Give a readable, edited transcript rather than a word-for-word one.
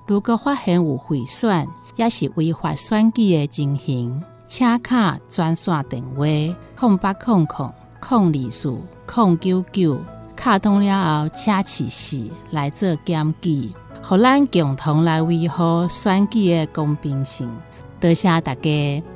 如果发现有贿选也是违法选举的情形，请卡专线电话0800-024-099，卡通了后请持续来做检举，互咱共同来维护选举的公平性。多谢大家。